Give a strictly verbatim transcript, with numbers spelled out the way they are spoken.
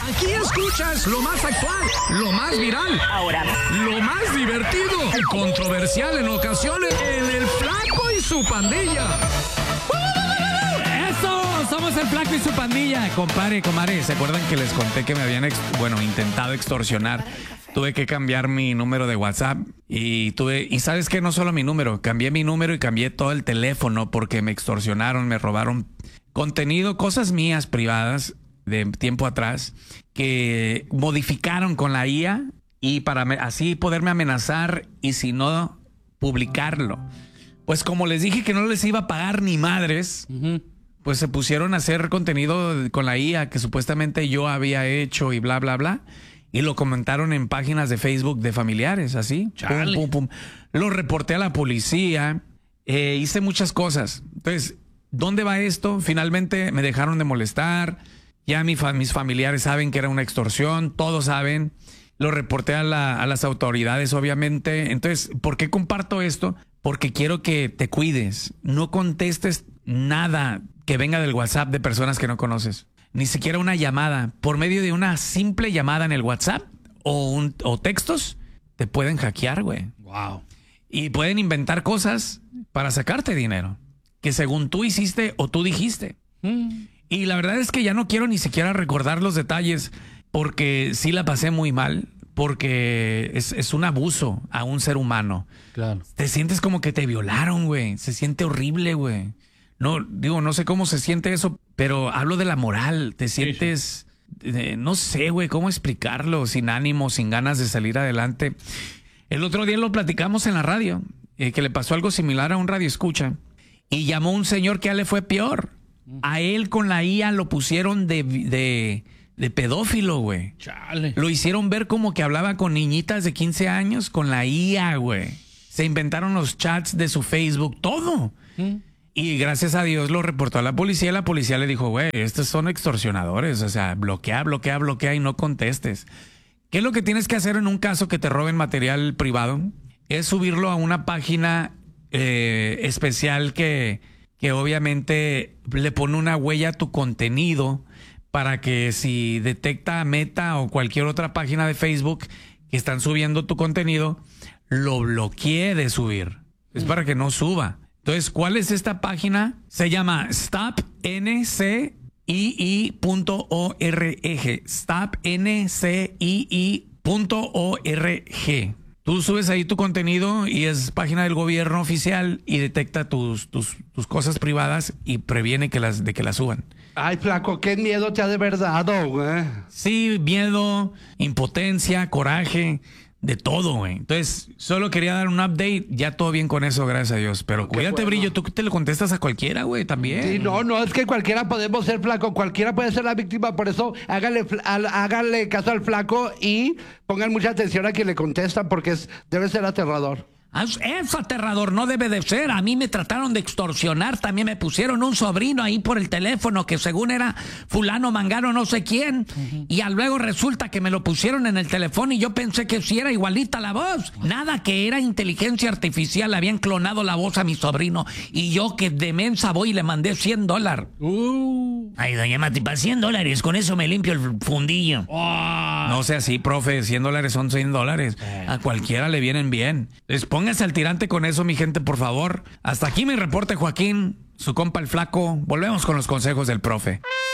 Aquí escuchas lo más actual, lo más viral, Ahora, lo más divertido y controversial en ocasiones en El Flaco y su Pandilla. ¡Eso! Somos el Flaco y su pandilla. Compadre, comadre, ¿se acuerdan que les conté que me habían, ex- bueno, intentado extorsionar? Tuve que cambiar mi número de WhatsApp y tuve, y sabes que no solo mi número, cambié mi número y cambié todo el teléfono porque me extorsionaron, me robaron contenido, cosas mías privadas de tiempo atrás que modificaron con la I A y para me- así poderme amenazar y si no, publicarlo. Pues como les dije que no les iba a pagar ni madres, Uh-huh. pues se pusieron a hacer contenido con la I A que supuestamente yo había hecho y bla, bla, bla. Y lo comentaron en páginas de Facebook de familiares, así. Chale. Pum, pum, pum. Lo reporté a la policía. eh, hice muchas cosas. Entonces, ¿dónde va esto? Finalmente me dejaron de molestar. Ya mi fa- mis familiares saben que era una extorsión. Todos saben. Lo reporté a, la- a las autoridades, obviamente. Entonces, ¿por qué comparto esto? Porque quiero que te cuides. No contestes nada que venga del WhatsApp de personas que no conoces. Ni siquiera una llamada. Por medio de una simple llamada en el WhatsApp o, un, o textos, te pueden hackear, güey. Wow. Y pueden inventar cosas para sacarte dinero. Que según tú hiciste o tú dijiste. Mm. Y la verdad es que ya no quiero ni siquiera recordar los detalles porque sí la pasé muy mal. Porque es, es un abuso a un ser humano. Claro. Te sientes como que te violaron, güey. Se siente horrible, güey. No, digo, no sé cómo se siente eso, pero hablo de la moral. Te sientes, eh, no sé, güey, cómo explicarlo, sin ánimo, sin ganas de salir adelante. El otro día lo platicamos en la radio, eh, que le pasó algo similar a un radioescucha. Y llamó un señor que a él le fue peor. A él con la I A lo pusieron de, de, de pedófilo, güey. Chale. Lo hicieron ver como que hablaba con niñitas de quince años con la I A, güey. Se inventaron los chats de su Facebook, todo. Mm. Y gracias a Dios lo reportó a la policía. La policía le dijo, güey, estos son extorsionadores. O sea, bloquea, bloquea, bloquea y no contestes. ¿Qué es lo que tienes que hacer en un caso que te roben material privado? Es subirlo a una página eh, especial que, que obviamente le pone una huella a tu contenido para que si detecta Meta o cualquier otra página de Facebook que están subiendo tu contenido, lo bloquee de subir. Es para que no suba. Entonces, ¿cuál es esta página? Se llama stop n c i i punto org. stop n c i i punto org. Tú subes ahí tu contenido y es página del gobierno oficial y detecta tus, tus, tus cosas privadas y previene que las, de que las suban. Ay, Flaco, qué miedo te ha de haber dado, güey. Sí, miedo, impotencia, coraje, de todo, güey. Entonces, solo quería dar un update. Ya todo bien con eso, gracias a Dios. Pero Qué cuídate, bueno. Brillo. Tú te lo contestas a cualquiera, güey, también. Sí, no, no, es que cualquiera podemos ser Flaco, cualquiera puede ser la víctima, por eso hágale, fl- al- hágale caso al Flaco y pongan mucha atención a quien le contesta porque es, debe ser aterrador. Ah, es aterrador, no debe de ser. A mí me trataron de extorsionar, también me pusieron un sobrino ahí por el teléfono que según era fulano, mangano, no sé quién. Uh-huh. Y luego resulta que me lo pusieron en el teléfono y yo pensé que sí era igualita la voz. Nada, que era inteligencia artificial, le habían clonado la voz a mi sobrino. Y yo que de mensa voy y le mandé cien dólares. Uh. Ay, doña Matipa, cien dólares, con eso me limpio el fundillo. Oh. No sea así, profe. cien dólares son cien dólares. A cualquiera le vienen bien. Les pónganse al tirante con eso, mi gente, por favor. Hasta aquí mi reporte, Joaquín. Su compa el Flaco. Volvemos con los consejos del profe.